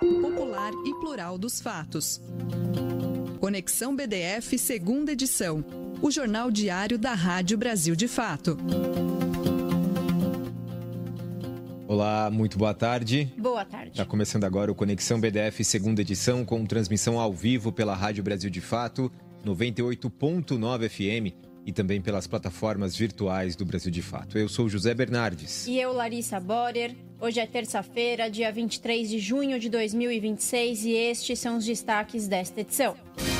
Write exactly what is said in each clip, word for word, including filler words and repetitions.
popular e plural dos fatos. Conexão B D F, segunda edição. O jornal diário da Rádio Brasil de Fato. Olá, muito boa tarde. Boa tarde. Está começando agora o Conexão B D F, segunda edição, com transmissão ao vivo pela Rádio Brasil de Fato, noventa e oito ponto nove F M e também pelas plataformas virtuais do Brasil de Fato. Eu sou José Bernardes. E eu, Larissa Borer. Hoje é terça-feira, dia vinte e três de junho de dois mil e vinte e seis, e estes são os destaques desta edição.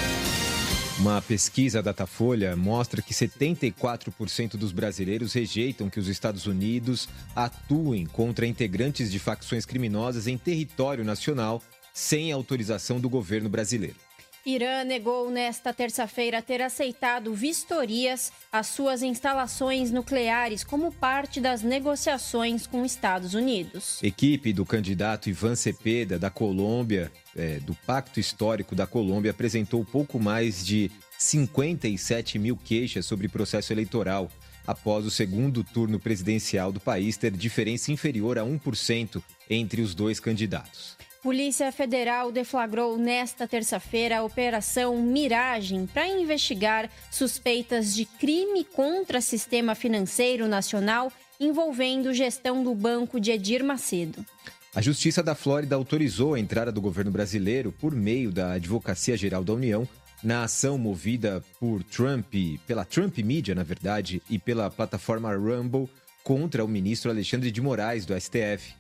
Uma pesquisa Datafolha mostra que setenta e quatro por cento dos brasileiros rejeitam que os Estados Unidos atuem contra integrantes de facções criminosas em território nacional sem autorização do governo brasileiro. Irã negou nesta terça-feira ter aceitado vistorias às suas instalações nucleares como parte das negociações com os Estados Unidos. Equipe do candidato Ivan Cepeda, da Colômbia, é, do Pacto Histórico da Colômbia, apresentou pouco mais de cinquenta e sete mil queixas sobre processo eleitoral, após o segundo turno presidencial do país ter diferença inferior a um por cento entre os dois candidatos. Polícia Federal deflagrou nesta terça-feira a Operação Miragem para investigar suspeitas de crime contra o sistema financeiro nacional envolvendo gestão do banco de Edir Macedo. A Justiça da Flórida autorizou a entrada do governo brasileiro por meio da Advocacia Geral da União na ação movida por Trump, pela Trump Media, na verdade, e pela plataforma Rumble contra o ministro Alexandre de Moraes, do S T F.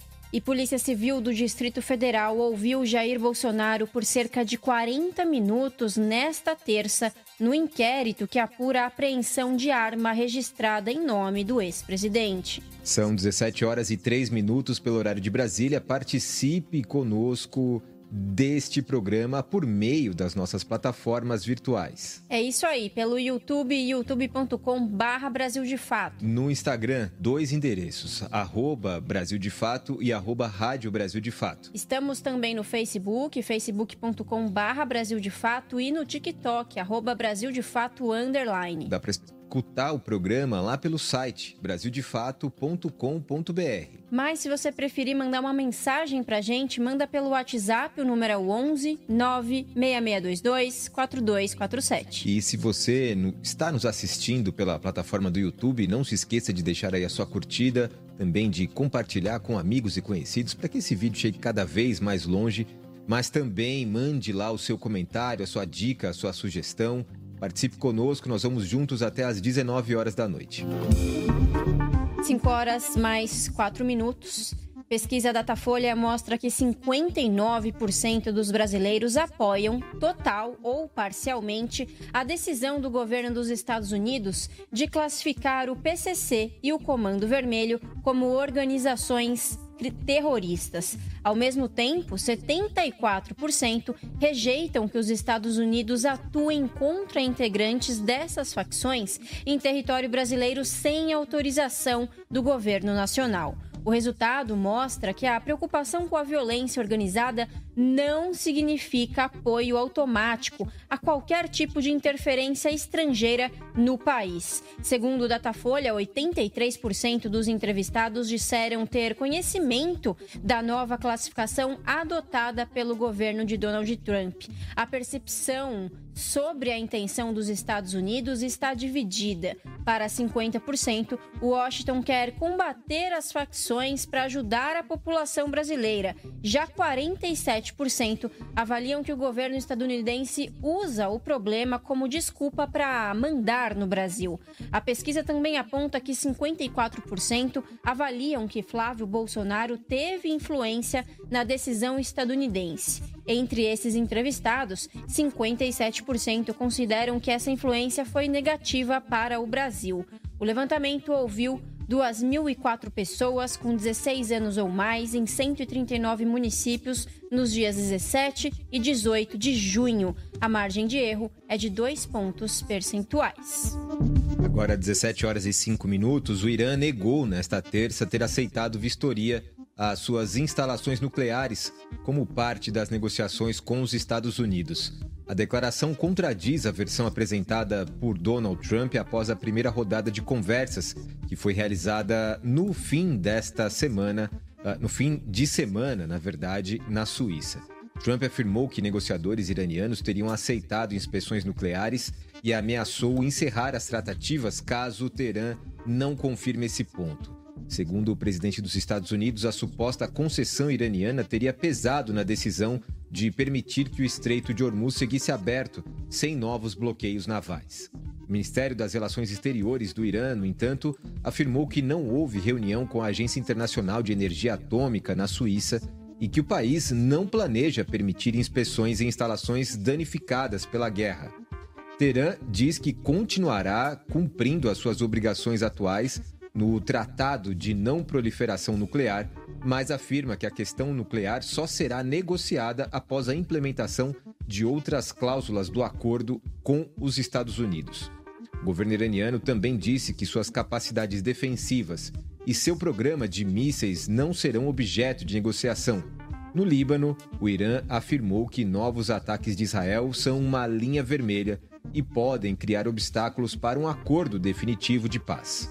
E Polícia Civil do Distrito Federal ouviu Jair Bolsonaro por cerca de quarenta minutos nesta terça, no inquérito que apura a apreensão de arma registrada em nome do ex-presidente. São dezessete horas e três minutos pelo horário de Brasília. Participe conosco deste programa por meio das nossas plataformas virtuais. É isso aí, pelo YouTube, youtube ponto com barra Brasil de Fato. No Instagram, dois endereços, arroba Brasil de Fato e arroba Rádio Brasil de Fato. Estamos também no Facebook, facebook ponto com barra Brasil de Fato, e no TikTok, arroba Brasil de Fato underline. Dá para escutar o programa lá pelo site brasil de fato ponto com ponto b r. Mas se você preferir mandar uma mensagem pra gente, manda pelo WhatsApp, o número é o onze nove seis seis dois dois quatro dois quatro sete. E se você está nos assistindo pela plataforma do YouTube, não se esqueça de deixar aí a sua curtida, também de compartilhar com amigos e conhecidos para que esse vídeo chegue cada vez mais longe, mas também mande lá o seu comentário, a sua dica, a sua sugestão. Participe conosco, nós vamos juntos até às dezenove horas da noite. cinco horas mais quatro minutos. Pesquisa Datafolha mostra que cinquenta e nove por cento dos brasileiros apoiam, total ou parcialmente, a decisão do governo dos Estados Unidos de classificar o P C C e o Comando Vermelho como organizações terroristas. Ao mesmo tempo, setenta e quatro por cento rejeitam que os Estados Unidos atuem contra integrantes dessas facções em território brasileiro sem autorização do governo nacional. O resultado mostra que a preocupação com a violência organizada não significa apoio automático a qualquer tipo de interferência estrangeira no país. Segundo o Datafolha, oitenta e três por cento dos entrevistados disseram ter conhecimento da nova classificação adotada pelo governo de Donald Trump. A percepção sobre a intenção dos Estados Unidos está dividida. Para cinquenta por cento, Washington quer combater as facções para ajudar a população brasileira. Já quarenta e sete por cento avaliam que o governo estadunidense usa o problema como desculpa para mandar no Brasil. A pesquisa também aponta que cinquenta e quatro por cento avaliam que Flávio Bolsonaro teve influência na decisão estadunidense. Entre esses entrevistados, cinquenta e sete por cento consideram que essa influência foi negativa para o Brasil. O levantamento ouviu duas mil e quatro pessoas com dezesseis anos ou mais em cento e trinta e nove municípios nos dias dezessete e dezoito de junho. A margem de erro é de dois pontos percentuais. Agora, dezessete horas e cinco minutos, o Irã negou nesta terça ter aceitado vistoria às suas instalações nucleares como parte das negociações com os Estados Unidos. A declaração contradiz a versão apresentada por Donald Trump após a primeira rodada de conversas, que foi realizada no fim desta semana no fim de semana, na verdade, na Suíça. Trump afirmou que negociadores iranianos teriam aceitado inspeções nucleares e ameaçou encerrar as tratativas caso Teherã não confirme esse ponto. Segundo o presidente dos Estados Unidos, a suposta concessão iraniana teria pesado na decisão de permitir que o Estreito de Hormuz seguisse aberto, sem novos bloqueios navais. O Ministério das Relações Exteriores do Irã, no entanto, afirmou que não houve reunião com a Agência Internacional de Energia Atômica na Suíça e que o país não planeja permitir inspeções em instalações danificadas pela guerra. Teherã diz que continuará cumprindo as suas obrigações atuais no Tratado de Não Proliferação Nuclear, mas afirma que a questão nuclear só será negociada após a implementação de outras cláusulas do acordo com os Estados Unidos. O governo iraniano também disse que suas capacidades defensivas e seu programa de mísseis não serão objeto de negociação. No Líbano, o Irã afirmou que novos ataques de Israel são uma linha vermelha e podem criar obstáculos para um acordo definitivo de paz.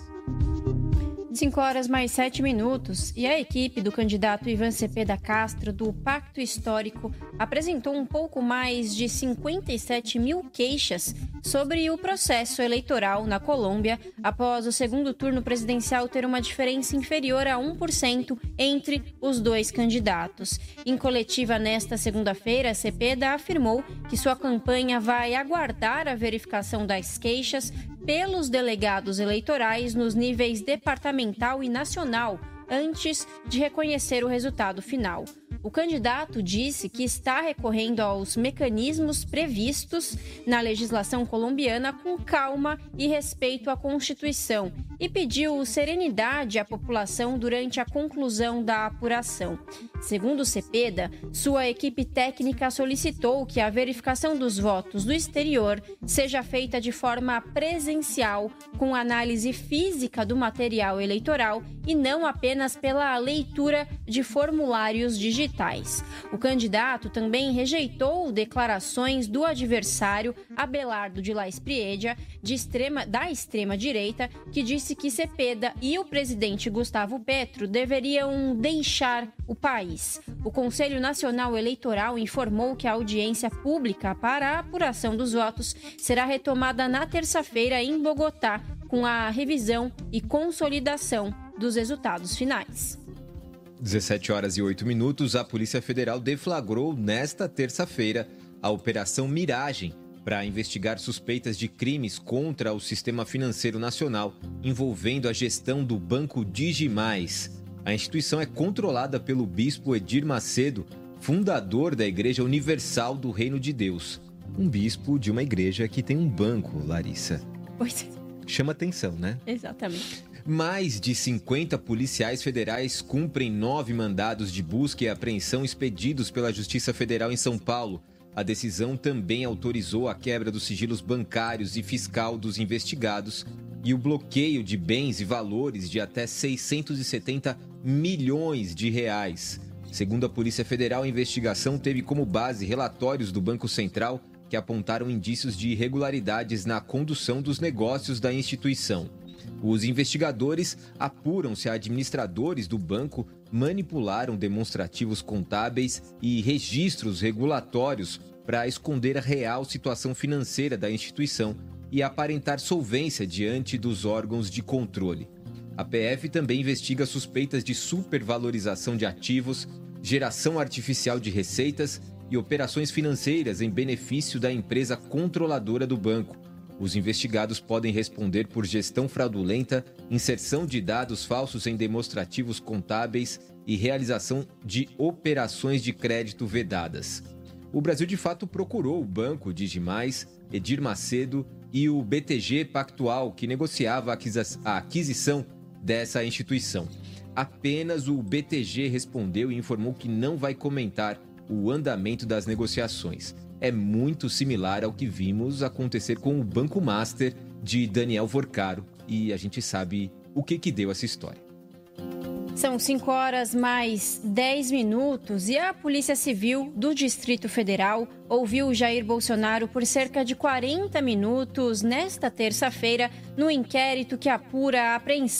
cinco horas mais sete minutos e a equipe do candidato Ivan Cepeda Castro do Pacto Histórico apresentou um pouco mais de cinquenta e sete mil queixas sobre o processo eleitoral na Colômbia após o segundo turno presidencial ter uma diferença inferior a um por cento entre os dois candidatos. Em coletiva nesta segunda-feira, Cepeda afirmou que sua campanha vai aguardar a verificação das queixas pelos delegados eleitorais nos níveis departamental e nacional, antes de reconhecer o resultado final. O candidato disse que está recorrendo aos mecanismos previstos na legislação colombiana com calma e respeito à Constituição e pediu serenidade à população durante a conclusão da apuração. Segundo Cepeda, sua equipe técnica solicitou que a verificação dos votos do exterior seja feita de forma presencial, com análise física do material eleitoral e não apenas pela leitura de formulários digitais. O candidato também rejeitou declarações do adversário Abelardo de la Espriella, de extrema, da extrema-direita, que disse que Cepeda e o presidente Gustavo Petro deveriam deixar o país. O Conselho Nacional Eleitoral informou que a audiência pública para a apuração dos votos será retomada na terça-feira em Bogotá, com a revisão e consolidação dos resultados finais. dezessete horas e oito minutos, a Polícia Federal deflagrou nesta terça-feira a Operação Miragem para investigar suspeitas de crimes contra o sistema financeiro nacional envolvendo a gestão do Banco Digimais. A instituição é controlada pelo bispo Edir Macedo, fundador da Igreja Universal do Reino de Deus. Um bispo de uma igreja que tem um banco, Larissa. Pois é. Chama atenção, né? Exatamente. Mais de cinquenta policiais federais cumprem nove mandados de busca e apreensão expedidos pela Justiça Federal em São Paulo. A decisão também autorizou a quebra dos sigilos bancários e fiscal dos investigados e o bloqueio de bens e valores de até seiscentos e setenta milhões de reais. Segundo a Polícia Federal, a investigação teve como base relatórios do Banco Central que apontaram indícios de irregularidades na condução dos negócios da instituição. Os investigadores apuram se administradores do banco manipularam demonstrativos contábeis e registros regulatórios para esconder a real situação financeira da instituição e aparentar solvência diante dos órgãos de controle. A P F também investiga suspeitas de supervalorização de ativos, geração artificial de receitas e operações financeiras em benefício da empresa controladora do banco. Os investigados podem responder por gestão fraudulenta, inserção de dados falsos em demonstrativos contábeis e realização de operações de crédito vedadas. O Brasil, de fato, procurou o Banco Digimais, Edir Macedo e o B T G Pactual, que negociava a aquisição dessa instituição. Apenas o B T G respondeu e informou que não vai comentar o andamento das negociações. É muito similar ao que vimos acontecer com o Banco Master de Daniel Vorcaro e a gente sabe o que que deu essa história. São cinco horas mais dez minutos e a Polícia Civil do Distrito Federal ouviu Jair Bolsonaro por cerca de quarenta minutos nesta terça-feira no inquérito que apura a apreensão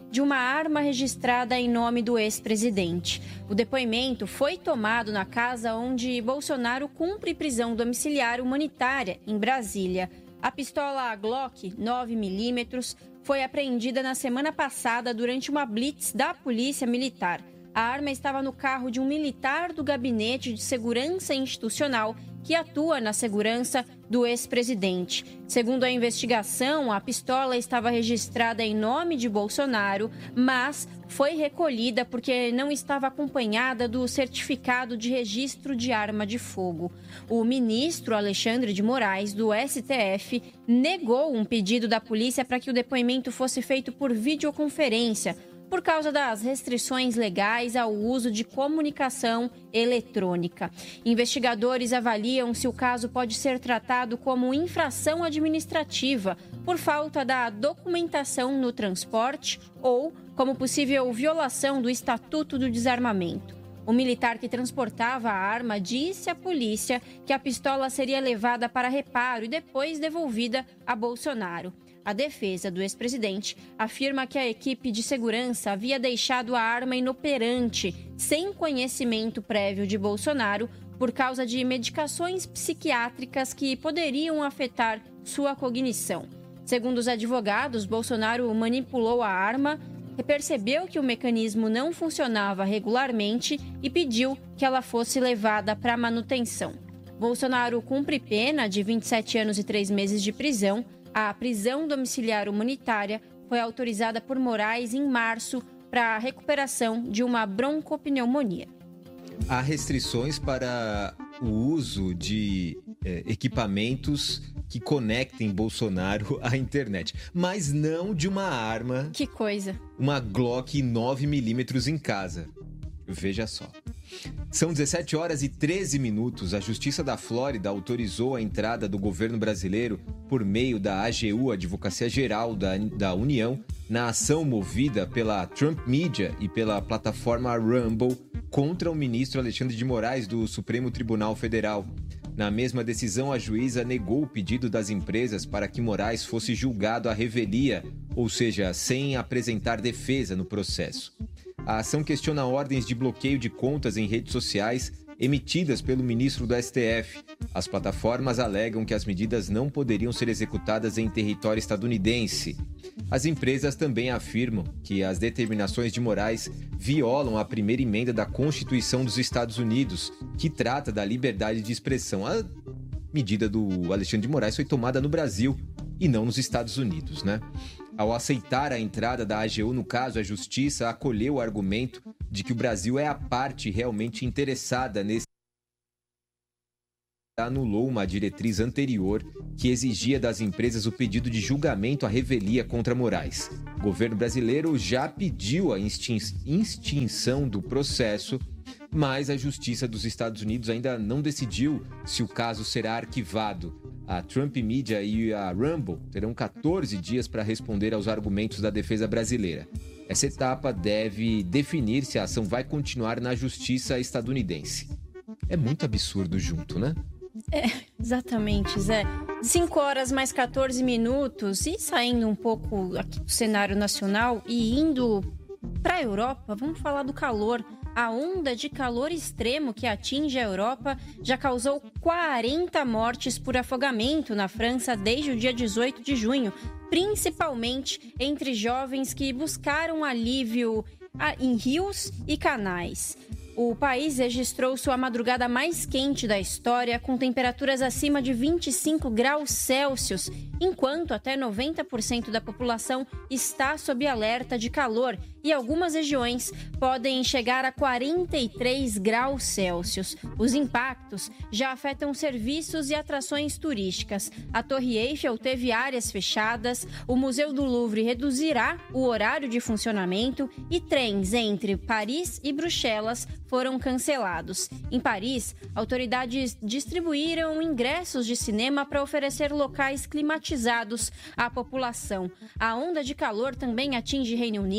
de uma arma registrada em nome do ex-presidente. O depoimento foi tomado na casa onde Bolsonaro cumpre prisão domiciliar humanitária, em Brasília. A pistola Glock nove milímetros foi apreendida na semana passada durante uma blitz da Polícia Militar. A arma estava no carro de um militar do Gabinete de Segurança Institucional que atua na segurança do ex-presidente. Segundo a investigação, a pistola estava registrada em nome de Bolsonaro, mas foi recolhida porque não estava acompanhada do certificado de registro de arma de fogo. O ministro Alexandre de Moraes, do S T F, negou um pedido da polícia para que o depoimento fosse feito por videoconferência, por causa das restrições legais ao uso de comunicação eletrônica. Investigadores avaliam se o caso pode ser tratado como infração administrativa por falta da documentação no transporte ou como possível violação do Estatuto do Desarmamento. O militar que transportava a arma disse à polícia que a pistola seria levada para reparo e depois devolvida a Bolsonaro. A defesa do ex-presidente afirma que a equipe de segurança havia deixado a arma inoperante, sem conhecimento prévio de Bolsonaro, por causa de medicações psiquiátricas que poderiam afetar sua cognição. Segundo os advogados, Bolsonaro manipulou a arma, percebeu que o mecanismo não funcionava regularmente e pediu que ela fosse levada para manutenção. Bolsonaro cumpre pena de vinte e sete anos e três meses de prisão. A prisão domiciliar humanitária foi autorizada por Moraes em março para a recuperação de uma broncopneumonia. Há restrições para o uso de é, equipamentos que conectem Bolsonaro à internet, mas não de uma arma... Que coisa! Uma Glock nove milímetros em casa. Veja só. São dezessete horas e treze minutos. A Justiça da Flórida autorizou a entrada do governo brasileiro por meio da A G U, Advocacia Geral da, da União, na ação movida pela Trump Media e pela plataforma Rumble contra o ministro Alexandre de Moraes do Supremo Tribunal Federal. Na mesma decisão, a juíza negou o pedido das empresas para que Moraes fosse julgado à revelia, ou seja, sem apresentar defesa no processo. A ação questiona ordens de bloqueio de contas em redes sociais emitidas pelo ministro do S T F. As plataformas alegam que as medidas não poderiam ser executadas em território estadunidense. As empresas também afirmam que as determinações de Moraes violam a primeira emenda da Constituição dos Estados Unidos, que trata da liberdade de expressão. A medida do Alexandre de Moraes foi tomada no Brasil e não nos Estados Unidos, né? Ao aceitar a entrada da A G U no caso, a Justiça acolheu o argumento de que o Brasil é a parte realmente interessada nesse... anulou uma diretriz anterior que exigia das empresas o pedido de julgamento à revelia contra Moraes. O governo brasileiro já pediu a extinção do processo, mas a Justiça dos Estados Unidos ainda não decidiu se o caso será arquivado. A Trump Media e a Rumble terão quatorze dias para responder aos argumentos da defesa brasileira. Essa etapa deve definir se a ação vai continuar na justiça estadunidense. É muito absurdo junto, né? É, exatamente, Zé. cinco horas mais quatorze minutos e saindo um pouco aqui do cenário nacional e indo para a Europa, vamos falar do calor. A onda de calor extremo que atinge a Europa já causou quarenta mortes por afogamento na França desde o dia dezoito de junho, principalmente entre jovens que buscaram alívio em rios e canais. O país registrou sua madrugada mais quente da história, com temperaturas acima de vinte e cinco graus Celsius, enquanto até noventa por cento da população está sob alerta de calor e algumas regiões podem chegar a quarenta e três graus Celsius. Os impactos já afetam serviços e atrações turísticas. A Torre Eiffel teve áreas fechadas, o Museu do Louvre reduzirá o horário de funcionamento e trens entre Paris e Bruxelas foram cancelados. Em Paris, autoridades distribuíram ingressos de cinema para oferecer locais climatizados à população. A onda de calor também atinge Reino Unido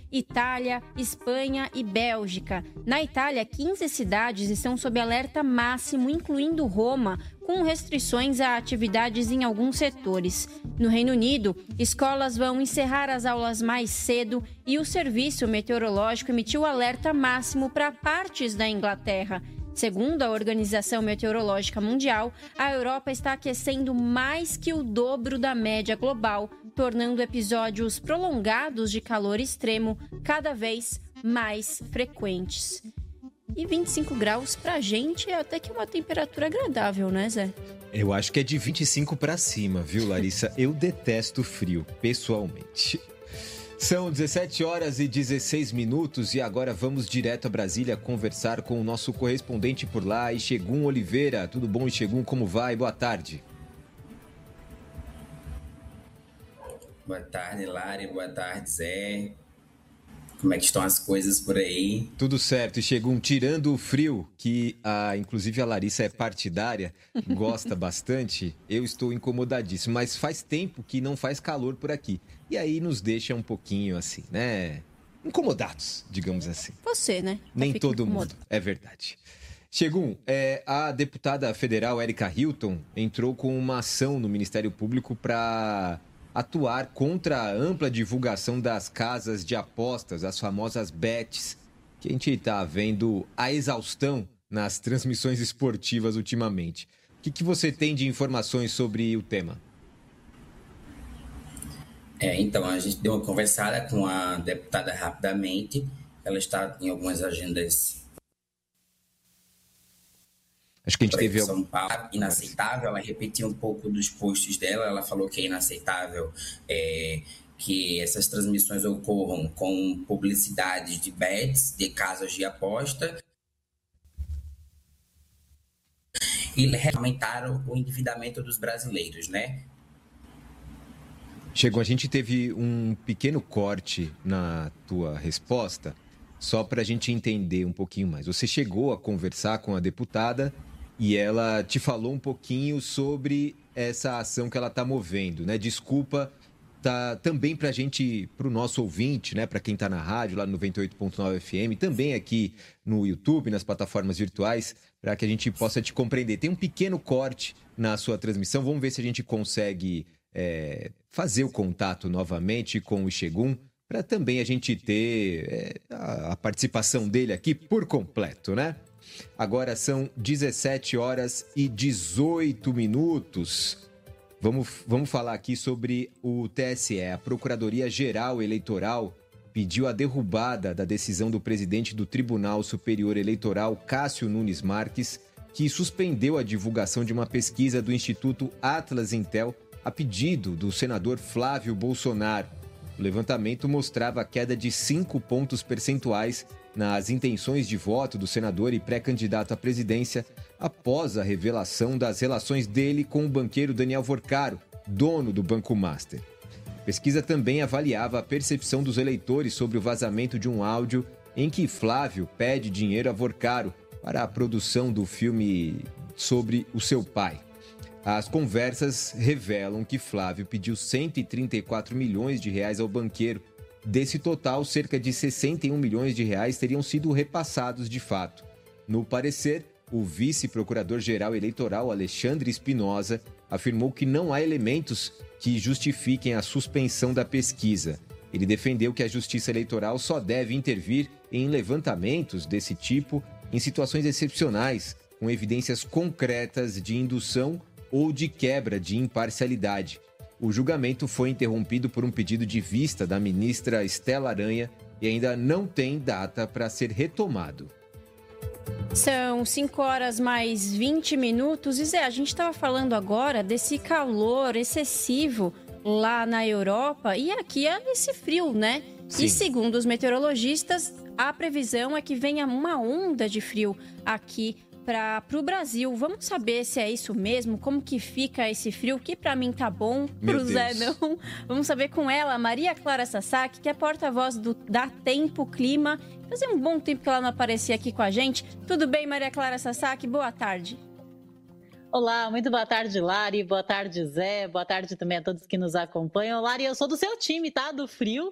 Itália, Espanha e Bélgica. Na Itália, quinze cidades estão sob alerta máximo, incluindo Roma, com restrições a atividades em alguns setores. No Reino Unido, escolas vão encerrar as aulas mais cedo e o Serviço Meteorológico emitiu alerta máximo para partes da Inglaterra. Segundo a Organização Meteorológica Mundial, a Europa está aquecendo mais que o dobro da média global, tornando episódios prolongados de calor extremo cada vez mais frequentes. E vinte e cinco graus pra gente é até que uma temperatura agradável, né, Zé? Eu acho que é de vinte e cinco pra cima, viu, Larissa? Eu detesto frio, pessoalmente. São dezessete horas e dezesseis minutos e agora vamos direto a Brasília conversar com o nosso correspondente por lá, Ixegum Oliveira. Tudo bom, Ixegum? Como vai? Boa tarde. Boa tarde, Lari. Boa tarde, Zé. Como é que estão as coisas por aí? Tudo certo, Ixegum. Tirando o frio, que a, inclusive a Larissa é partidária, gosta bastante, eu estou incomodadíssimo. Mas faz tempo que não faz calor por aqui. E aí nos deixa um pouquinho assim, né? Incomodados, digamos assim. Você, né? Nem todo mundo, é verdade. Ixegum, é, a deputada federal Erika Hilton entrou com uma ação no Ministério Público para atuar contra a ampla divulgação das casas de apostas, as famosas bets, que a gente está vendo a exaustão nas transmissões esportivas ultimamente. O que, que você tem de informações sobre o tema? É, então, a gente deu uma conversada com a deputada rapidamente. Ela está em algumas agendas. Acho que a gente teve São Paulo, inaceitável. Ela repetiu um pouco dos posts dela. Ela falou que é inaceitável é, que essas transmissões ocorram com publicidade de bets, de casas de aposta. E aumentaram o endividamento dos brasileiros, né? Chegou, a gente teve um pequeno corte na tua resposta, só para a gente entender um pouquinho mais. Você chegou a conversar com a deputada e ela te falou um pouquinho sobre essa ação que ela está movendo, né? Desculpa, tá também para a gente, para o nosso ouvinte, né? Para quem está na rádio, lá no noventa e oito ponto nove F M, também aqui no YouTube, nas plataformas virtuais, para que a gente possa te compreender. Tem um pequeno corte na sua transmissão, vamos ver se a gente consegue É, fazer o contato novamente com o Ixegum, para também a gente ter é, a, a participação dele aqui por completo, né? Agora são dezessete horas e dezoito minutos. Vamos, vamos falar aqui sobre o T S E. A Procuradoria-Geral Eleitoral pediu a derrubada da decisão do presidente do Tribunal Superior Eleitoral, Cássio Nunes Marques, que suspendeu a divulgação de uma pesquisa do Instituto Atlas Intel a pedido do senador Flávio Bolsonaro. O levantamento mostrava a queda de cinco pontos percentuais nas intenções de voto do senador e pré-candidato à presidência após a revelação das relações dele com o banqueiro Daniel Vorcaro, dono do Banco Master. A pesquisa também avaliava a percepção dos eleitores sobre o vazamento de um áudio em que Flávio pede dinheiro a Vorcaro para a produção do filme sobre o seu pai. As conversas revelam que Flávio pediu cento e trinta e quatro milhões de reais ao banqueiro. Desse total, cerca de sessenta e um milhões de reais teriam sido repassados de fato. No parecer, o vice-procurador-geral eleitoral Alexandre Espinosa afirmou que não há elementos que justifiquem a suspensão da pesquisa. Ele defendeu que a Justiça Eleitoral só deve intervir em levantamentos desse tipo em situações excepcionais, com evidências concretas de indução ou de quebra de imparcialidade. O julgamento foi interrompido por um pedido de vista da ministra Estela Aranha e ainda não tem data para ser retomado. São cinco horas mais vinte minutos. E Zé, a gente estava falando agora desse calor excessivo lá na Europa e aqui é esse frio, né? Sim. E segundo os meteorologistas, a previsão é que venha uma onda de frio aqui para o Brasil. Vamos saber se é isso mesmo, como que fica esse frio, que para mim tá bom, pro Zé não. Vamos saber com ela, Maria Clara Sasaki, que é porta-voz do da Tempo Clima. Fazia um bom tempo que ela não aparecia aqui com a gente. Tudo bem, Maria Clara Sasaki? Boa tarde. Olá, muito boa tarde, Lari, boa tarde, Zé, boa tarde também a todos que nos acompanham. Lari, eu sou do seu time, tá? Do frio.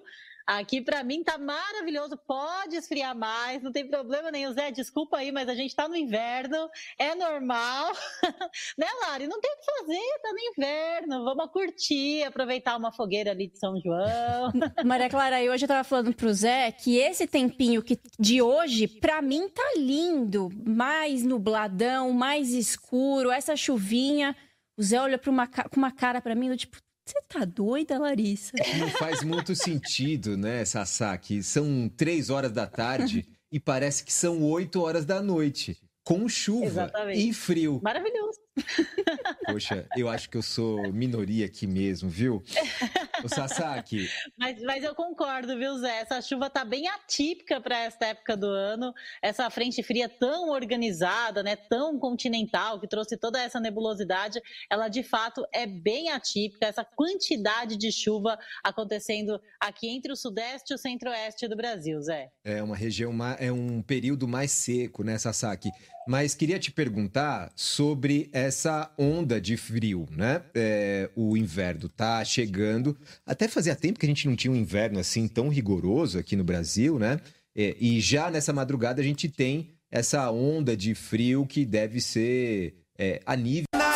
Aqui para mim tá maravilhoso, pode esfriar mais, não tem problema nenhum. Zé, desculpa aí, mas a gente tá no inverno, é normal. Né, Lari? Não tem o que fazer, tá no inverno, vamos curtir, aproveitar uma fogueira ali de São João. Maria Clara, eu hoje eu tava falando pro Zé que esse tempinho que, de hoje, pra mim tá lindo, mais nubladão, mais escuro, essa chuvinha. O Zé olha pra uma, com uma cara pra mim, do tipo, você tá doida, Larissa? Não faz muito sentido, né, Sassá, que são três horas da tarde e parece que são oito horas da noite, com chuva. Exatamente. E frio. Maravilhoso. Poxa, eu acho que eu sou minoria aqui mesmo, viu? O Sasaki. Mas, mas eu concordo, viu, Zé? Essa chuva tá bem atípica para esta época do ano. Essa frente fria tão organizada, né? Tão continental, que trouxe toda essa nebulosidade, ela de fato é bem atípica. Essa quantidade de chuva acontecendo aqui entre o sudeste e o centro-oeste do Brasil, Zé. É uma região, é um período mais seco, né, Sasaki? Mas queria te perguntar sobre essa onda de frio, né? É, o inverno tá chegando. Até fazia tempo que a gente não tinha um inverno assim tão rigoroso aqui no Brasil, né? É, e já nessa madrugada a gente tem essa onda de frio que deve ser é, a nível